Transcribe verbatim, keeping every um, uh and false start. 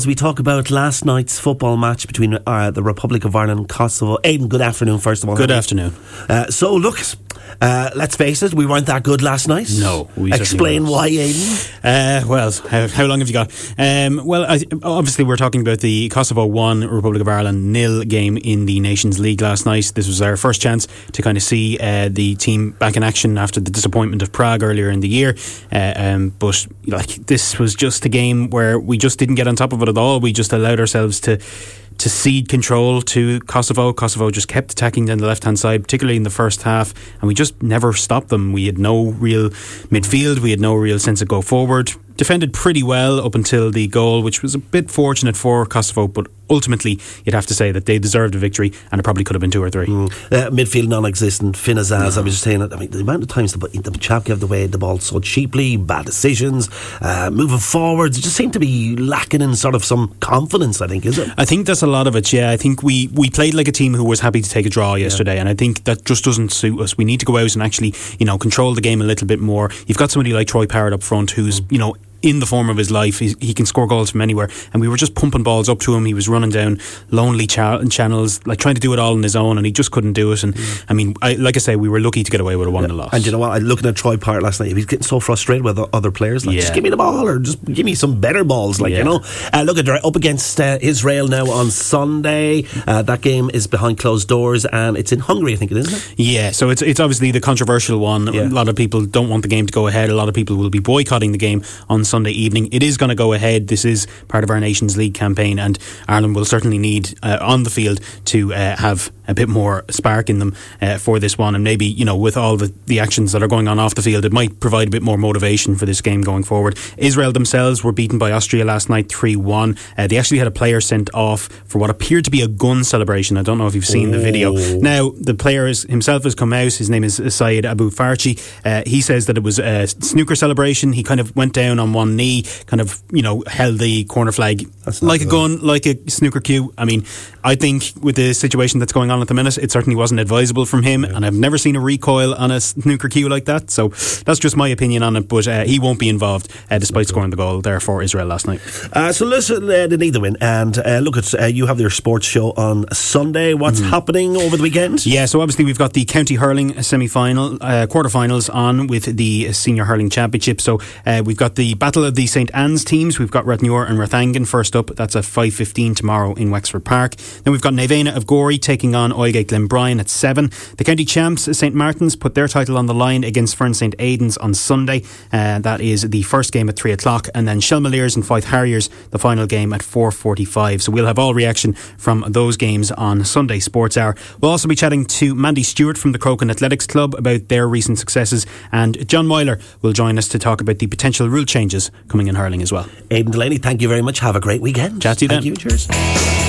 As we talk about last night's football match between uh, the Republic of Ireland and Kosovo. Aidan, good afternoon, first of all. Good afternoon. Uh, so, look, uh, let's face it, we weren't that good last night. No. We Explain why, Aidan. Uh, well, how, how long have you got? Um, well, I, obviously we're talking about the Kosovo one, Republic of Ireland nil game in the Nations League last night. This was our first chance to kind of see uh, the team back in action after the disappointment of Prague earlier in the year. Uh, um, but like this was just a game where we just didn't get on top of it at all. We just allowed ourselves to to cede control to Kosovo. Kosovo just kept attacking down the left-hand side, particularly in the first half, and we just never stopped them. We had no real midfield, we had no real sense of go forward. Defended pretty well up until the goal, which was a bit fortunate for Kosovo, but ultimately you'd have to say that they deserved a victory, and it probably could have been two or three. Mm. Uh, midfield non-existent. Finn Azaz, no. I was just saying it. I mean, the amount of times the, the chap gave away the ball so cheaply, bad decisions, uh, moving forwards, it just seemed to be lacking in sort of some confidence, I think, is it? I think that's a lot of it, yeah. I think we, we played like a team who was happy to take a draw yesterday, yeah. and I think that just doesn't suit us. We need to go out and actually, you know, control the game a little bit more. You've got somebody like Troy Parrott up front who's, you know, in the form of his life. He, he can score goals from anywhere, and we were just pumping balls up to him. He was running down lonely cha- channels, like trying to do it all on his own, and he just couldn't do it. And mm. I mean, I, like I say, we were lucky to get away with a one nil yeah. loss. And you know what, I looking at Troy Parrott last night, he was getting so frustrated with other players, like, yeah. just give me the ball, or just give me some better balls, like, yeah. you know. Uh, look, they're up against uh, Israel now on Sunday. Uh, that game is behind closed doors, and it's in Hungary, I think it is, isn't it? Yeah, so it's it's obviously the controversial one. Yeah. A lot of people don't want the game to go ahead. A lot of people will be boycotting the game on Sunday evening. It is is going to go ahead. This is part of our Nations League campaign, and Ireland will certainly need uh, on the field to uh, have a bit more spark in them uh, for this one, and maybe, you know, with all the, the actions that are going on off the field, it might provide a bit more motivation for this game going forward. Israel themselves were beaten by Austria last night three one. Uh, they actually had a player sent off for what appeared to be a gun celebration. I don't know if you've seen oh. the video. Now, the player is, himself has come out. His name is Syed Abu Farchi. Uh, he says that it was a snooker celebration. He kind of went down on one knee, kind of, you know, held the corner flag like a gun, like a snooker cue. I mean, I think with the situation that's going on at the minute, it certainly wasn't advisable from him, yeah. and I've never seen a recoil on a snooker cue like that, so that's just my opinion on it. But uh, he won't be involved uh, despite scoring the goal there for Israel last night. Uh, so listen, uh, they need the win, and uh, look at uh, you have your sports show on Sunday. What's mm-hmm. happening over the weekend? Yeah, so obviously we've got the county hurling semi-final, uh, quarter-finals on with the senior hurling championship. So uh, we've got the battle of the St Anne's teams. We've got Rathnewer and Rathangan first up. That's at five fifteen tomorrow in Wexford Park. Then we've got Navenna of Gorey taking on Oilgate Glenbrien at seven. The county champs St Martin's put their title on the line against Fern St Aidan's on Sunday. Uh, that is the first game at three o'clock, and then Shelmaliers and Fife Harriers the final game at four forty-five. So we'll have all reaction from those games on Sunday Sports Hour. We'll also be chatting to Mandy Stewart from the Croken Athletics Club about their recent successes, and John Myler will join us to talk about the potential rule changes coming in hurling as well. Aidan Delaney, thank you very much. Have a great weekend. Chat to you thank then. You, cheers.